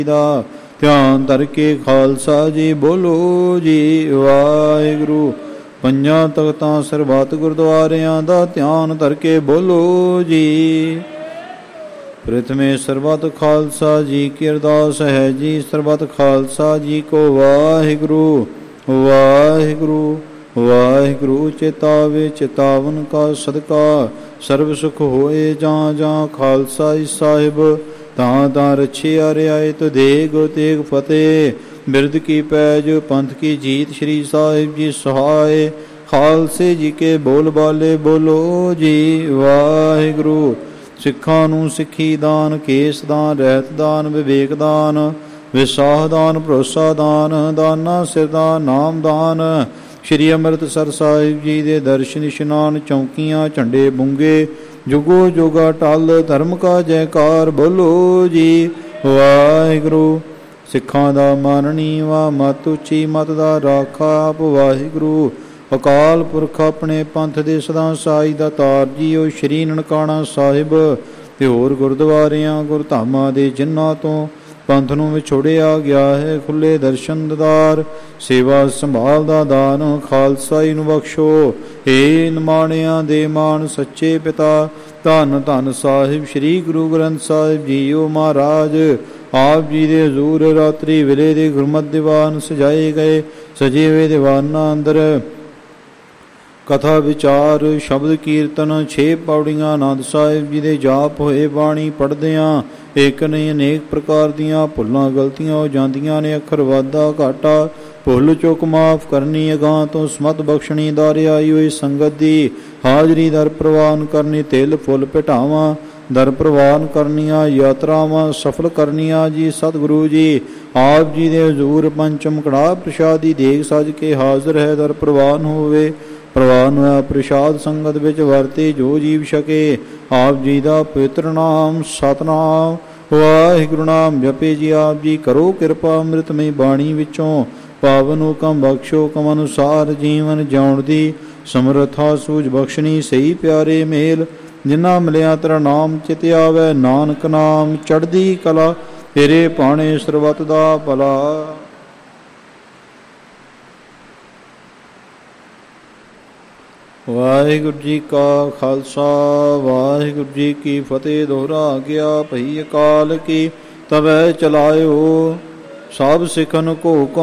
ਦਾ ਧਿਆਨ ਧਰ ਕੇ ਖਾਲਸਾ ਜੀ ਬੋਲੋ ਜੀ ਵਾਹਿਗੁਰੂ। ਪੰਜਾਂ ਤਖਤਾਂ ਸਰਬੱਤ ਗੁਰਦੁਆਰਿਆਂ ਦਾ ਧਿਆਨ ਧਰ ਕੇ ਬੋਲੋ ਜੀ। ਪ੍ਰਥਮੇ ਸਰਬੱਤ ਖਾਲਸਾ ਜੀ ਕੀ ਅਰਦਾਸ ਹੈ ਜੀ। ਸਰਬੱਤ ਖਾਲਸਾ ਜੀ ਕੋ ਵਾਹਿਗੁਰੂ ਵਾਹਿਗੁਰੂ ਵਾਹਿਗੁਰੂ। ਚੇਤਾਵੇ ਚੇਤਾਵਨ ਕਾ ਸਦਕਾ ਸਰਬ ਸੁਖ ਹੋਏ। ਜਾਂ ਜਾਂ ਖਾਲਸਾ ਸਾਹਿਬ ਤਾਂ ਤਾਂ ਰਛਿਆ ਰਿਆਇਤ ਦੇ ਗੋ ਤੇਗ ਫਤਿਹ। ਬਿਰਦ ਕੀ ਪੈਜ ਪੰਥ ਕੀ ਜੀਤ ਸ਼੍ਰੀ ਸਾਹਿਬ ਜੀ ਸਹਾਏ। ਖਾਲਸੇ ਜੀ ਕੇ ਬੋਲ ਬਾਲੇ ਬੋਲੋ ਜੀ ਵਾਹਿਗੁਰੂ। ਸਿੱਖਾਂ ਨੂੰ ਸਿੱਖੀ ਦਾਨ, ਕੇਸ ਦਾਨ, ਰਹਿਤ ਦਾਨ, ਵਿਵੇਕ ਦਾਨ, ਵਿਸਾਹ ਦਾਨ, ਭਰੋਸਾ ਦਾਨ, ਦਾਨਾ ਸਿਰ ਦਾਨ, ਨਾਮ ਦਾਨ। ਸ਼੍ਰੀ ਅੰਮ੍ਰਿਤਸਰ ਸਾਹਿਬ ਜੀ ਦੇ ਦਰਸ਼ਨ ਇਸ਼ਨਾਨ, ਚੌਂਕੀਆਂ, ਝੰਡੇ ਬੁੰਗੇ, ਜੁਗੋ ਜੋਗਾ ਟਲ, ਧਰਮ ਕਾ ਜੈਕਾਰ ਬੋਲੋ ਜੀ ਵਾਹਿਗੁਰੂ। ਸਿੱਖਾਂ ਦਾ ਮਨ ਨੀਵਾ, ਮਤ ਉੱਚੀ, ਮਤ ਦਾ ਰਾਖਾ ਆਪ ਵਾਹਿਗੁਰੂ। ਅਕਾਲ ਪੁਰਖ ਆਪਣੇ ਪੰਥ ਦੇ ਸਦਾ ਸਾਈ ਦਾ ਤਾਰ ਜੀਓ। ਸ਼੍ਰੀ ਨਨਕਾਣਾ ਸਾਹਿਬ ਤੇ ਹੋਰ ਗੁਰਦੁਆਰਿਆਂ ਗੁਰਧਾਮਾਂ ਦੇ ਜਿਨ੍ਹਾਂ ਤੋਂ ਪੰਥ ਨੂੰ ਵਿਛੋੜਿਆ ਗਿਆ ਹੈ, ਖੁੱਲੇ ਦਰਸ਼ਨ ਦਦਾਰ, ਸੇਵਾ ਸੰਭਾਲ ਦਾ ਦਾਨ ਖਾਲਸਾਈ ਨੂੰ ਬਖਸ਼ੋ। ਏ ਨਿਮਾਣਿਆਂ ਦੇ ਮਾਣ ਸੱਚੇ ਪਿਤਾ, ਧੰਨ ਧੰਨ ਸਾਹਿਬ ਸ਼੍ਰੀ ਗੁਰੂ ਗ੍ਰੰਥ ਸਾਹਿਬ ਜੀਓ ਮਹਾਰਾਜ। ਆਪ ਜੀ ਦੇ ਹਜ਼ੂਰ ਰਾਤਰੀ ਵੇਲੇ ਦੇ ਗੁਰਮਤਿ ਦੀਵਾਨ ਸਜਾਏ ਗਏ। ਸਜੇ ਹੋਏ ਦੀਵਾਨਾਂ ਅੰਦਰ ਕਥਾ ਵਿਚਾਰ, ਸ਼ਬਦ ਕੀਰਤਨ, 6 ਪੌੜੀਆਂ ਆਨੰਦ ਸਾਹਿਬ ਜੀ ਦੇ ਜਾਪ ਹੋਏ। ਬਾਣੀ ਪੜ੍ਹਦਿਆਂ ਇੱਕ ਨਹੀਂ ਅਨੇਕ ਪ੍ਰਕਾਰ ਦੀਆਂ ਭੁੱਲਾਂ ਗਲਤੀਆਂ ਹੋ ਜਾਂਦੀਆਂ ਨੇ। ਅੱਖਰ ਵਾਧਾ ਘਾਟਾ ਭੁੱਲ ਚੁੱਕ ਮਾਫ ਕਰਨੀ, ਅਗਾਂਹ ਤੋਂ ਸਮਤ ਬਖਸ਼ਣੀ, ਦਾਰੇ ਆਈ ਹੋਈ ਸੰਗਤ ਦੀ ਹਾਜ਼ਰੀ ਦਰ ਪ੍ਰਵਾਨ ਕਰਨੀ, ਤਿਲ ਫੁੱਲ ਭਟਾਵਾਂ ਦਰ ਪ੍ਰਵਾਨ ਕਰਨੀਆਂ, ਯਾਤਰਾਵਾਂ ਸਫਲ ਕਰਨੀਆਂ ਜੀ। ਸਤਿਗੁਰੂ ਜੀ ਆਪ ਜੀ ਦੇ ਹਜ਼ੂਰ ਪੰਚਮ ਕੜਾਹ ਪ੍ਰਸ਼ਾਦੀ ਦੇਗ ਸਜ ਕੇ ਹਾਜ਼ਰ ਹੈ, ਦਰ ਪ੍ਰਵਾਨ ਹੋਵੇ। ਪ੍ਰਵਾਨ ਹੋਇਆ ਪ੍ਰਸ਼ਾਦ ਸੰਗਤ ਵਿੱਚ ਵਰਤੇ ਜੋ ਜੀਵ ਛਕੇ। ਆਪ ਜੀ ਦਾ ਪਵਿੱਤਰ ਨਾਮ ਸਤਿਨਾਮ ਵਾਹਿਗੁਰੂ ਨਾਮ ਜਪੇ ਜੀ। ਆਪ ਜੀ ਕਰੋ ਕਿਰਪਾ ਅੰਮ੍ਰਿਤਮਈ ਬਾਣੀ ਵਿੱਚੋਂ ਪਾਵਨ ਹੁਕਮ ਬਖਸ਼ੋ। ਕਮ ਅਨੁਸਾਰ ਜੀਵਨ ਜਿਉਣ ਦੀ ਸਮਰੱਥਾ ਸੂਝ ਬਖਸ਼ਣੀ। ਸਹੀ ਪਿਆਰੇ ਮੇਲ ਜਿਨ੍ਹਾਂ ਮਿਲਿਆ ਤੇਰਾ ਨਾਮ ਚਿਤ ਆਵੈ। ਨਾਨਕ ਨਾਮ ਚੜ੍ਹਦੀ ਕਲਾ ਤੇਰੇ ਭਾਣੇ ਸਰਬੱਤ ਦਾ ਭਲਾ। ਵਾਹਿਗੁਰੂ ਜੀ ਕਾ ਖਾਲਸਾ ਵਾਹਿਗੁਰੂ ਜੀ ਕੀ ਫਤਿਹ। ਦੋਹਰਾ ਗਿਆ ਭਈ ਅਕਾਲ ਕੀ ਤਵੈ ਚਲਾਇਓ। ਸਭ ਸਿੱਖਨ ਕੋ ਹੁਕਮ